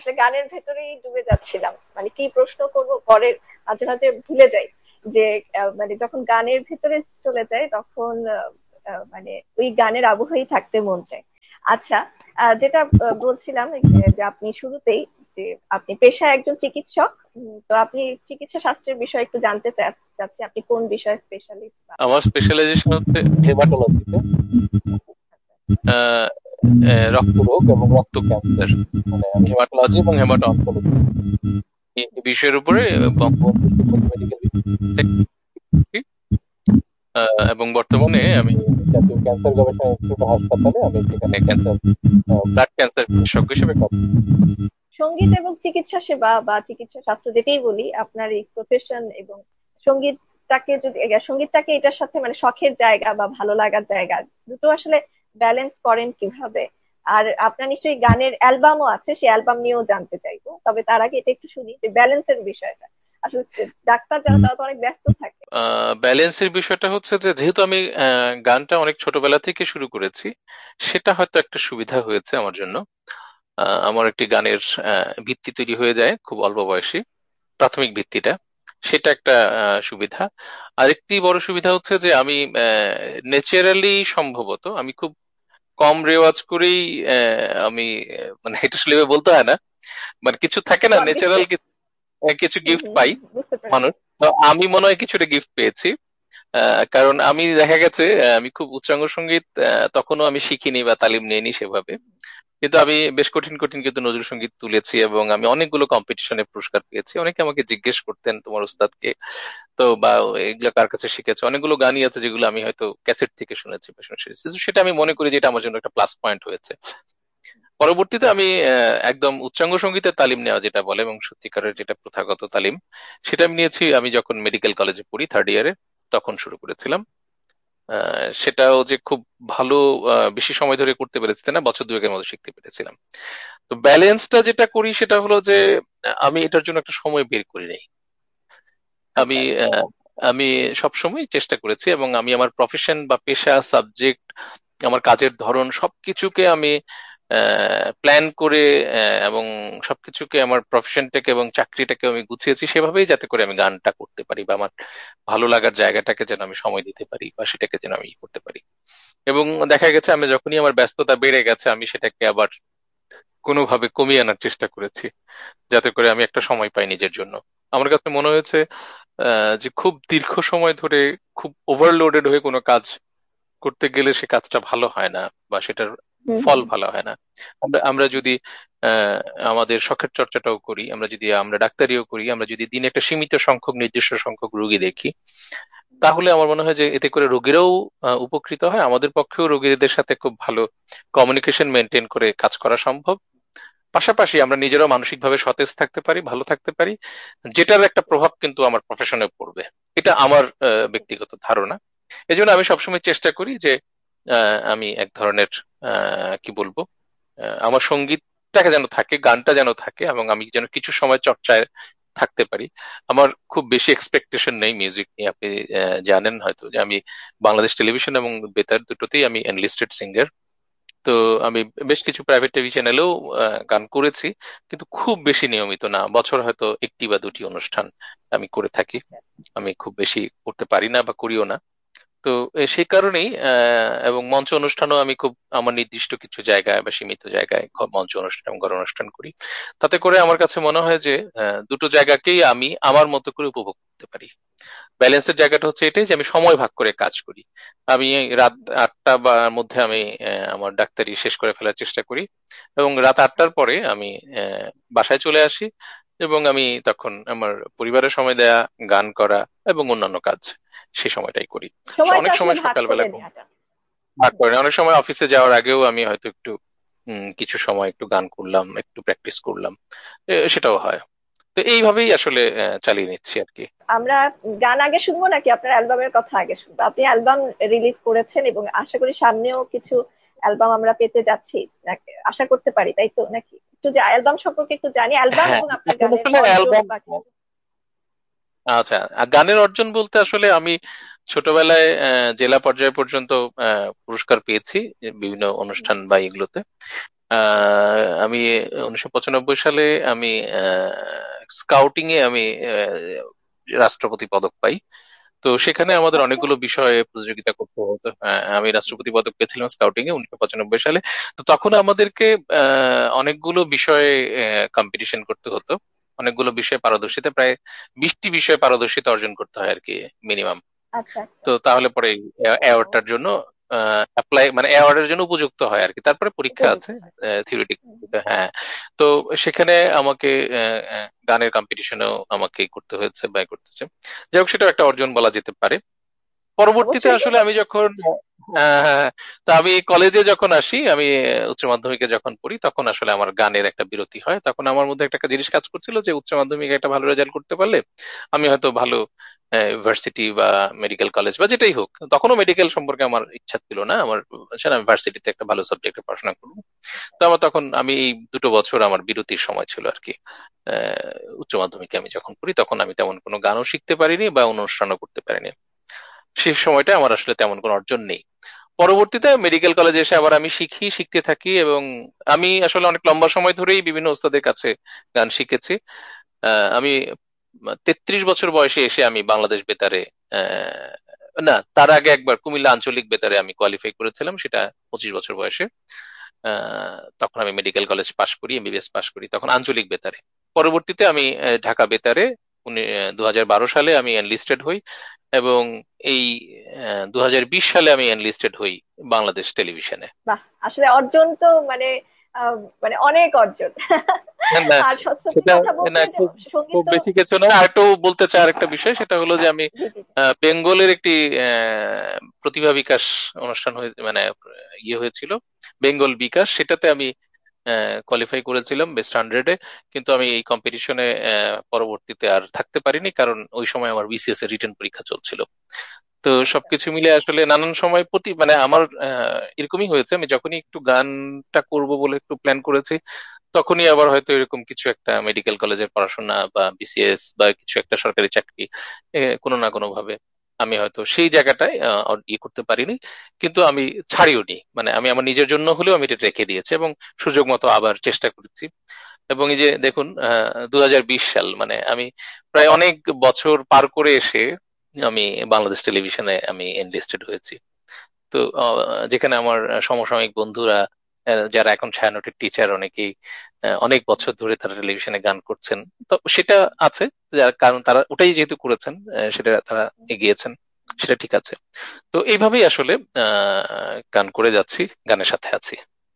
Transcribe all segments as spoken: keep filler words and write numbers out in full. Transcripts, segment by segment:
আসলে গানের ভেতরেই ডুবে যাচ্ছিলাম, মানে কি প্রশ্ন করব পরে মাঝে মাঝে ভুলে যাই যে আহ, মানে যখন গানের ভেতরে চলে যায় তখন আহ, আহ, মানে ওই গানের আবহেই থাকতে মন চায়। আচ্ছা, আহ, যেটা আহ, বলছিলাম আহ, যে আপনি শুরুতেই যে আপনি পেশায় একজন চিকিৎসক, উম, তো আপনি চিকিৎসা শাস্ত্রের বিষয়ে একটু জানতে চা- চাচ্ছি, আপনি কোন বিষয়ে স্পেশালিস্ট? আমার স্পেশালাইজেশন হচ্ছে হেমাটোলজিতে, আহ আহ, রক্তরোগ এবং রক্ত ক্যান্সার। মানে আমি হেমাটোলজি এবং হেমাটো অনকোলজি এই বিষয়ের উপরে বঙ্গবন্ধু শিশু মেডিকেল ইউনিভার্সিটি এবং বর্তমানে আমি জাতীয় ক্যান্সার গবেষণা ইনস্টিটিউট হাসপাতালে আমি সেখানে ক্যান্সার ব্লাড ক্যান্সার বিশেষজ্ঞ হিসেবে কাজ করি। সঙ্গীত এবং চিকিৎসা সেবা বা চিকিৎসা শাস্ত্র যেটাই বলি, আপনার এই প্রফেশন এবং সঙ্গীতটাকে যদি এ- সঙ্গীতটাকে এটার সাথে মানে শখের জায়গা বা ভালো লাগার জায়গা দুটো আসলে ব্যালেন্স করেন কিভাবে? আর আপনার নিশ্চয়ই গানের অ্যালবামও আছে, সেই অ্যালবাম নিয়েও জানতে চাইবো, তবে তার আগে এটা একটু শুনি যে ব্যালেন্সের বিষয়টা আসলে ডাক্তার যারা তারা তো অনেক ব্যস্ত থাকে। ব্যালেন্সের বিষয়টা হচ্ছে যে যেহেতু আমি আহ, গানটা অনেক ছোটবেলা থেকে শুরু করেছি, সেটা হয়তো একটা সুবিধা হয়েছে আমার জন্য। আহ, আমার একটি গানের আহ, ভিত্তি তৈরি হয়ে যায় খুব অল্প বয়সে, প্রাথমিক ভিত্তিটা, সেটা একটা আহ, সুবিধা। আরেকটি বড় সুবিধা হচ্ছে যে আমি ন্যাচারালি সম্ভবত আমি খুব কম রেওয়াজ করেই আহ, আমি আহ, মানে এটা আসলে এভাবে বলতে হয় না, মানে কিছু থাকে না ন্যাচারাল জন্ডিসে। কিছু, কিছু হুম গিফট হুম পাই হুম, বুঝতে পেরেছি। মানুষ। তো আমি মনে হয় কিছুটা গিফট পেয়েছি। আহ, কারণ আমি দেখা গেছে আহ, আমি খুব উচ্চাঙ্গ সঙ্গীত আহ, তখনও আমি শিখিনি বা তালিম নিইনি সেভাবে, কিন্তু আমি বেশ কঠিন কঠিন কিন্তু নজরুল সঙ্গীত তুলেছি এবং আমি অনেকগুলো কম্পিটিশনে পুরস্কার পেয়েছি। অনেকে আমাকে জিজ্ঞেস করতেন তোমার উস্তাদকে, তো বা এগুলো কার কাছে শিখেছো। অনেকগুলো গানই আছে যেগুলো আমি হয়তো ক্যাসেট থেকে শুনেছি বা শুনে শিখেছি। তো সেটা আমি মনে করি যে এটা আমার জন্য একটা প্লাস পয়েন্ট হয়েছে। পরবর্তীতে আমি আহ, একদম উচ্চাঙ্গ সঙ্গীতের তালিম নেওয়া যেটা বলে এবং সত্যিকারের যেটা প্রথাগত তালিম, সেটা আমি নিয়েছি আমি যখন মেডিকেল কলেজে পড়ি থার্ড ইয়ারে, তখন শুরু করেছিলাম। আহ, সেটাও যে খুব ভালো আহ, বেশি সময় ধরে করতে পেরেছি তা না, বছর দুয়েকের মতো শিখতে পেরেছিলাম। তো ব্যালেন্সটা যেটা করি সেটা হলো যে আহ, আমি এটার জন্য একটা সময় বের করি নাই। আমি আচ্ছা আচ্ছা। আহ, আমি সবসময় চেষ্টা করেছি এবং আমি আমার প্রফেশন বা পেশা, সাবজেক্ট, আমার কাজের ধরন সবকিছুকে আমি প্ল্যান করে আহ, এবং সবকিছুকে আমার প্রফেশনটাকে এবং চাকরিটাকে আমি গুছিয়েছি সেভাবেই, যাতে করে আমি গানটা করতে পারি বা আমার ভালো লাগার জায়গাটাকে যেন আমি সময় দিতে পারি বা সেটাকে যেন আমি ই করতে পারি। এবং দেখা গেছে আমি যখনই আমার ব্যস্ততা বেড়ে গেছে আমি সেটাকে আবার কোনোভাবে কমিয়ে আনার চেষ্টা করেছি, যাতে করে আমি একটা সময় পাই নিজের জন্য। আমার কাছে মনে হয়েছে আহ, যে খুব দীর্ঘ সময় ধরে খুব ওভারলোডেড হয়ে কোনো কাজ করতে গেলে সে কাজটা ভালো হয় না বা সেটার হুম ফল হুম। ভালো হয় না। আমরা আমরা যদি আহ, আমাদের শখের চর্চাটাও করি, আমরা যদি আমরা ডাক্তারিও করি, আমরা যদি দিনে একটা সীমিত সংখ্যক নির্দিষ্ট সংখ্যক রোগী দেখি, তাহলে আমার মনে হয় যে এতে করে রোগীরাও আহ, উপকৃত হয়, আমাদের পক্ষেও রোগীদের সাথে খুব ভালো কমিউনিকেশন মেনটেন করে কাজ করা সম্ভব। পাশাপাশি আমরা নিজেরাও মানসিকভাবে সতেজ থাকতে পারি, ভালো থাকতে পারি, যেটার একটা প্রভাব কিন্তু আমার প্রফেশনে পড়বে। এটা আমার আহ, ব্যক্তিগত ধারণা। এই জন্য আমি সবসময় চেষ্টা করি যে আহ, আমি এক ধরনের আহ, কি বলবো, আহ, আমার সঙ্গীতটাকে যেন থাকে, গানটা যেন থাকে এবং আমি যেন কিছু সময় চর্চায় থাকতে পারি। আমার খুব বেশি এক্সপেকটেশন নেই মিউজিক নিয়ে। আপনি আহ, জানেন হয়তো যে আমি বাংলাদেশ টেলিভিশন এবং বেতার দুটোতেই আমি এনলিস্টেড সিঙ্গার। তো আমি বেশ কিছু প্রাইভেট টিভি চ্যানেলেও গান করেছি, কিন্তু খুব বেশি নিয়মিত না, বছর হয়তো একটি বা দুটি অনুষ্ঠান আমি করে থাকি। আমি খুব বেশি করতে পারি না বা করিও না। তো এ, সেই কারণেই আহ, এবং মঞ্চ অনুষ্ঠানও আমি খুব আমার নির্দিষ্ট কিছু জায়গায় বা সীমিত জায়গায় ঘ- মঞ্চ অনুষ্ঠান এবং ঘর অনুষ্ঠান করি। তাতে করে আমার কাছে মনে হয় যে আহ, দুটো জায়গাকেই আমি আমার মতো করে উপভোগ করতে পারি। ব্যালেন্সের জায়গাটা হচ্ছে এটাই যে আমি সময় ভাগ করে কাজ করি। আমি রাত আটটা বা মধ্যে আমি আহ, আমার ডাক্তারি শেষ করে ফেলার চেষ্টা করি এবং রাত আটটার পরে আমি আহ, বাসায় চলে আসি এবং আমি তখন আমার পরিবারের সময় দেয়া, গান করা এবং অন্যান্য কাজ সে সময়টাই করি। সময়টা অনেক আসলে সময় ভাগ সকালবেলা করে ঘুম নেওয়াটা। ভাগ করি, অনেক সময় অফিসে যাওয়ার আগেও আমি হয়তো একটু উম, কিছু সময় একটু গান করলাম, একটু প্র্যাকটিস করলাম, এ, সেটাও হয়। তো এইভাবেই আসলে আহ, চালিয়ে নিচ্ছি আর কি। আমরা গান আগে শুনবো নাকি আপনার অ্যালবামের কথা আগে শুনবো? আপনি অ্যালবাম রিলিজ করেছেন এবং আশা করি সামনেও কিছু অ্যালবাম আমরা পেতে যাচ্ছি, নাকি আশা করতে পারি, তাই তো নাকি? একটু যে অ্যালবাম সম্পর্কে একটু জানি, অ্যালবাম হ্যাঁ, এবং আপনার এখন গানের আসলে অর্জন অ্যালবাম, বা কিছু। আচ্ছা, আর গানের অর্জন বলতে আসলে আমি ছোটবেলায় আহ, জেলা পর্যায় পর্যন্ত আহ, পুরস্কার পেয়েছি যে বিভিন্ন অনুষ্ঠান বা এগুলোতে। আহ, আমি উনিশশো পঁচানব্বই সালে আমি স্কাউটিং এ আমি আহ, রাষ্ট্রপতি পদক পাই। তো সেখানে আমাদের আচ্ছা। অনেকগুলো বিষয়ে প্রতিযোগিতা করতে হতো। আহ, আমি রাষ্ট্রপতি পদক পেয়েছিলাম স্কাউটিং এ উনিশশো পঁচানব্বই সালে। তো তখন আমাদেরকে আহ, অনেকগুলো বিষয়ে কম্পিটিশন করতে হতো, অনেকগুলো বিষয়ে পারদর্শিতা, প্রায় বিশটি বিষয়ে পারদর্শিতা অর্জন করতে হয় আর কি, মিনিমাম। আচ্ছা আচ্ছা। তো তাহলে পরে ও, অ্যাওয়ার্ডটার জন্য অ্যাপ্লাই, মানে অ্যাওয়ার্ডের জন্য উপযুক্ত হয় আর কি। তারপরে পরীক্ষা আছে উপযুক্ত হয়। থিওরিটিক। হুম, হ্যাঁ। তো সেখানে আমাকে আহ, আহ, গানের কম্পিটিশনেও আমাকে করতে হয়েছে বা করতেছে। যাই হোক, সেটাও একটা অর্জন বলা যেতে পারে। পরবর্তীতে অবশ্যই আসলে আমি করেছেন। যখন আহ, তা আমি কলেজে যখন আসি, আমি আহ, উচ্চ মাধ্যমিকে যখন পড়ি, তখন আসলে আমার গানের একটা বিরতি হয়। তখন আমার মধ্যে একটা জিনিস কাজ করছিল যে উচ্চ মাধ্যমিকে একটা ভালো রেজাল্ট করতে পারলে আমি হয়তো ভালো ইউনিভার্সিটি বা মেডিকেল কলেজ বা যেটাই হোক, তখনও মেডিকেল সম্পর্কে আমার ইচ্ছা ছিল না আমার, সেটা আমি ভার্সিটিতে একটা ভালো সাবজেক্টে পড়াশোনা করবো। তো আমার তখন, আমি এই দুটো বছর আমার বিরতির সময় ছিল আর কি। আহ, উচ্চ মাধ্যমিকে আমি যখন পড়ি তখন আমি তেমন কোনো গানও শিখতে পারিনি বা অনুষ্ঠানও করতে পারিনি। সেই সময়টা আমার আসলে তেমন কোনো অর্জন নেই। পরবর্তীতে মেডিকেল কলেজে এসে আবার আমি শিখি, শিখতে থাকি, এবং আমি আসলে অনেক লম্বা সময় ধরেই বিভিন্ন ওস্তাদের কাছে গান শিখেছি। আহ, আমি তেত্রিশ বছর বয়সে এসে আমি বাংলাদেশ বেতারে, আহ, না তার আগে একবার কুমিল্লা আঞ্চলিক বেতারে আমি কোয়ালিফাই করেছিলাম, সেটা পঁচিশ বছর বয়সে। আহ, তখন আমি মেডিকেল কলেজ পাশ করি, এমবিবিএস পাশ করি তখন আঞ্চলিক বেতারে। পরবর্তীতে আমি আহ, ঢাকা বেতারে উনি দু হাজার বারো সালে আমি এনলিস্টেড হই, এবং এই দু হাজার বিশ সালে আমি এনলিস্টেড হই বাংলাদেশ টেলিভিশনে। বাহ, আসলে অর্জন তো মানে আহ, মানে অনেক অর্জন। না না, আর সত্যি সেটা কথা বলতে না, যে খুব সঙ্গীত খুব তো। বেশি কিছু না। আরেকটু বলতে চাই, আরেকটা বিষয়, সেটা হলো যে আমি জি জি জি। আহ, বেঙ্গলের একটি আহ, প্রতিভা বিকাশ অনুষ্ঠান হয়ে, মানে আহ, ইয়ে হয়েছিল, বেঙ্গল বিকাশ, সেটাতে আমি কোয়ালিফাই করেছিলাম বেস্ট হান্ড্রেডে। কিন্তু আমি এই কম্পিটিশনে পরবর্তীতে আর থাকতে পারিনি, কারণ ওই সময় আমার বিসিএস এর রিটেন পরীক্ষা চলছিল। তো আচ্ছা সবকিছু মিলে আসলে নানান সময় প্রতি, মানে আমার আহ, এরকমই হয়েছে, আমি যখনই একটু গানটা করব বলে একটু প্ল্যান করেছি, তখনই আবার হয়তো এরকম কিছু একটা মেডিকেল কলেজের পড়াশোনা বা বিসিএস বা কিছু একটা সরকারি চাকরি, এ, কোনো না কোনো ভাবে আমি হয়তো সেই জায়গাটায় আহ, আর ইয়ে করতে পারিনি। কিন্তু আমি ছাড়িও নি, মানে আমি আমার নিজের জন্য হলেও আমি এটা রেখে দিয়েছি এবং সুযোগ মতো আবার চেষ্টা করেছি। এবং এই যে দেখুন, দু হাজার বিশ সাল, মানে আমি প্রায় অনেক বছর পার করে এসে আমি বাংলাদেশ টেলিভিশনে আমি এনলিস্টেড হয়েছি। তো আহ, যেখানে আমার সমসাময়িক বন্ধুরা, আহ, যারা এখন ছায়ানটের টিচার, অনেকেই আহ, অনেক বছর ধরে তারা টেলিভিশনে গান করছেন। তো সেটা আছে, যার কারণ তারা ওটাই যেহেতু করেছেন, আহ, সেটা তারা এগিয়েছেন, সেটা ঠিক আছে। তো এইভাবেই আসলে আহ গান করে যাচ্ছি, গানের সাথে আছি।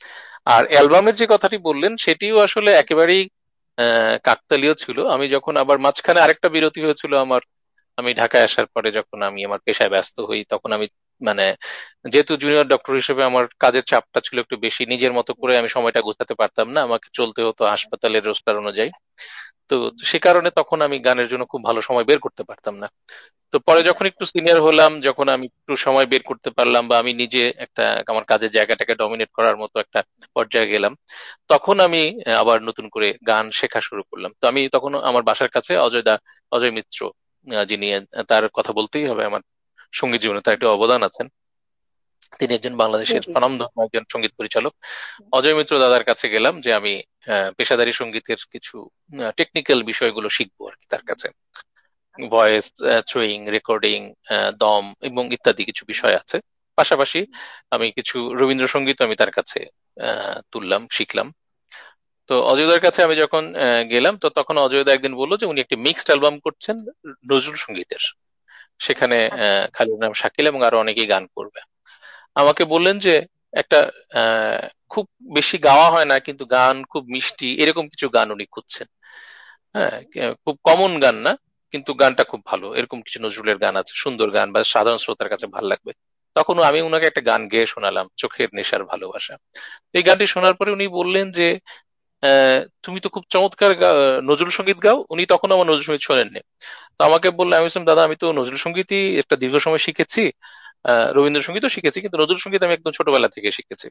আর অ্যালবামের যে কথাটি বললেন সেটিও আসলে একেবারেই আহ কাকতালীয় ছিল। আমি যখন আবার মাঝখানে আরেকটা বিরতি হয়েছিল আমার, আমি ঢাকায় আসার পরে যখন আমি আমার পেশায় ব্যস্ত হই, তখন আমি মানে যেহেতু জুনিয়র ডক্টর হিসেবে আমার কাজের চাপটা ছিল একটু বেশি, নিজের মতো করে আমি সময়টা গোছাতে পারতাম না, আমাকে চলতে হতো হাসপাতালের রোস্টার অনুযায়ী। তো সে কারণে তখন আমি গানের জন্য খুব ভালো সময় বের করতে পারতাম না। তো পরে আচ্ছা যখন আচ্ছা। একটু সিনিয়র হলাম, যখন আমি একটু সময় বের করতে পারলাম বা আমি নিজে একটা আমার কাজের জায়গাটাকে ডমিনেট করার মতো একটা পর্যায়ে গেলাম, তখন আমি আহ, আবার নতুন করে গান শেখা শুরু করলাম। তো আমি তখন আমার বাসার কাছে অজয় দা, অজয় মিত্র, আহ, যিনি আহ, তার কথা বলতেই হবে, আমার সঙ্গীত জীবনে তার একটি অবদান আছেন। তিনি একজন জি বাংলাদেশের জি জি। স্বনামধন্য একজন সঙ্গীত পরিচালক। অজয় মিত্র দাদার কাছে গেলাম যে আমি আহ, পেশাদারি সঙ্গীতের কিছু টেকনিক্যাল বিষয়গুলো শিখবো আর কি তার কাছে। আচ্ছা। ভয়েস থ্রোয়িং, রেকর্ডিং, দম এবং ইত্যাদি কিছু বিষয় আছে। পাশাপাশি আমি কিছু রবীন্দ্রসঙ্গীত আমি তার কাছে আহ, তুললাম, শিখলাম। তো অজয়দার কাছে আমি যখন আহ, গেলাম, তো তখন অজয়দা একদিন বললো যে উনি একটি মিক্সড অ্যালবাম করছেন নজরুল সঙ্গীতের, সেখানে আচ্ছা আহ, খালিদ নাম শাকিল এবং আরো অনেকেই গান করবে। আমাকে বললেন যে একটা আহ, খুব বেশি গাওয়া হয় না কিন্তু গান খুব মিষ্টি, এরকম কিছু গান উনি খুঁজছেন। হ্যাঁ, কে- খুব কমন গান না, কিন্তু গানটা খুব ভালো, এরকম কিছু নজরুলের গান আছে, সুন্দর গান বা সাধারণ শ্রোতার কাছে ভালো লাগবে। তখন আমি উনাকে একটা গান গেয়ে শোনালাম, চোখের নেশার ভালোবাসা। এই গানটি শোনার পরে উনি বললেন যে আহ, তুমি তো খুব চমৎকার গা- নজরুল সঙ্গীত গাও। উনি তখন আমার নজরুল সঙ্গীত শোনেননি। তো আমাকে বললে, আমি বললাম দাদা আমি তো নজরুল সঙ্গীতই একটা দীর্ঘ সময় শিখেছি, আহ রবীন্দ্রসঙ্গীতও শিখেছি, কিন্তু নজরুল সঙ্গীত আমি একদম ছোটবেলা থেকে শিখেছি।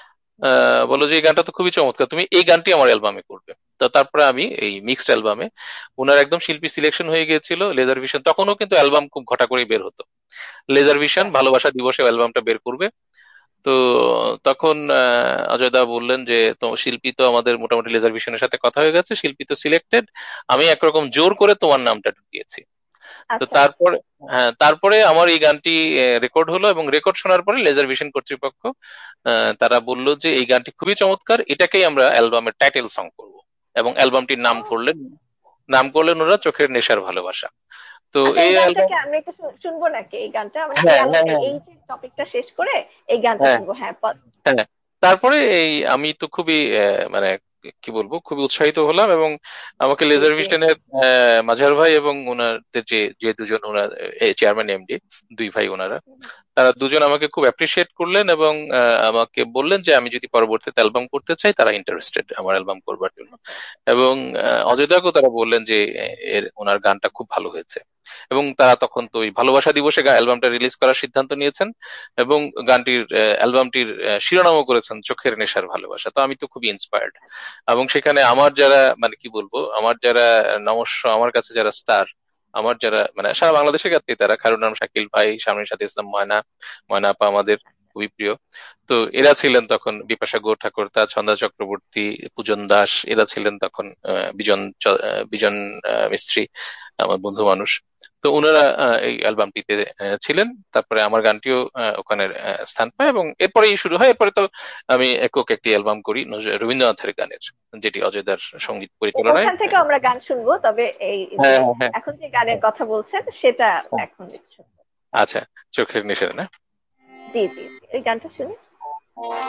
আহ বলো যে এই গানটা তো খুবই চমৎকার, তুমি এই গানটি আমার অ্যালবামে করবে। তো তারপরে আমি এই মিক্সড অ্যালবামে, ওনার একদম শিল্পী সিলেকশন হয়ে গিয়েছিল লেজার ভিশন, তখনও কিন্তু অ্যালবাম খুব ঘটা করেই বের হতো। লেজার আচ্ছা। ভিশন ভালোবাসা দিবসে অ্যালবামটা বের করবে। তো তখন আহ, অজয় দা বললেন যে তো শিল্পী তো আমাদের মোটামুটি লেজার ভিশনের সাথে কথা হয়ে গেছে, শিল্পী তো সিলেক্টেড, আমি একরকম জোর করে তোমার নামটা ঢুকিয়েছি। তো আচ্ছা। তারপরে, হ্যাঁ, তারপরে আমার এই গানটি রেকর্ড হলো, এবং রেকর্ড শোনার পরে লেজার ভিশন কর্তৃপক্ষ আহ, তারা বলল যে এই গানটি খুবই চমৎকার, এটাকেই আমরা অ্যালবামের টাইটেল সং করব। এবং অ্যালবামটির নাম ও, করলেন, নাম করলেন ওরা চোখের নেশার ভালোবাসা। তো আচ্ছা, এই এই অ্যালবাম, গানটাকে আমরা একটু শু- শুনবো নাকি? এই গানটা মানে এই হ্যাঁ আলো হ্যাঁ হ্যাঁ এই যে টপিকটা শেষ করে এই গানটা হ্যাঁ শুনবো, হ্যাঁ প- হ্যাঁ। তারপরে এই আমি তো খুবই আহ, মানে কি বলবো, খুবই উৎসাহিত হলাম, এবং আমাকে জি লেজার জি। ভিশনের আহ, মাঝার ভাই এবং ওনাদের যে যে দুজন ওনার চেয়ারম্যান এমডি, দুই ভাই ওনারা, তারা দুজন আমাকে খুব অ্যাপ্রিসিয়েট করলেন, এবং আহ, আমাকে বললেন যে আমি যদি পরবর্তীতে অ্যালবাম করতে চাই তারা ইন্টারেস্টেড আমার অ্যালবাম করবার জন্য। আচ্ছা এবং আহ, অজয় দাকেও তারা বললেন যে আহ, এর ওনার গানটা খুব ভালো হয়েছে। এবং তারা তখন তো ওই ভালোবাসা দিবসে অ্যালবামটা রিলিজ করার সিদ্ধান্ত নিয়েছেন, এবং গানটির আহ, অ্যালবামটির আহ, শিরোনামও করেছেন চোখের নেশার ভালোবাসা। তো আমি তো খুবই ইন্সপায়ার্ড। এবং সেখানে আমার যারা মানে কি বলবো, আমার যারা নমস্য, আমার কাছে যারা স্টার, আমার যারা মানে সারা বাংলাদেশের কাছে তারা, কারোর নাম শাকিল ভাই, শামীম সাথে ইসলাম ময়না, ময়না আপা আমাদের খুবই প্রিয়। তো এরা ছিলেন তখন, বিপাশা গো ঠাকুর, তা ছন্দা চক্রবর্তী, পূজন দাস, এরা ছিলেন তখন আহ, বিজন চ- আহ, বিজন আহ, মিস্ত্রি, আমার বন্ধু মানুষ। তো ওনারা আহ, এই অ্যালবামটিতে আহ, ছিলেন। তারপরে আমার গানটিও আহ, ওখানে আহ, স্থান পায়, এবং এরপরেই শুরু হয়। এরপরে তো আমি একক একটি অ্যালবাম করি নজ- রবীন্দ্রনাথের গানের, যেটি অজয়দার সঙ্গীত ও- পরিচালনায়। ওখান থেকে আমরা গান শুনবো, তবে এই যে হ্যাঁ হ্যাঁ হ্যাঁ এখন যে গানের কথা বলছেন সেটা হ্যাঁ। এখন শুনবো। আচ্ছা, চোখের নেশা না? জি জি জি, এই গানটা শুনি।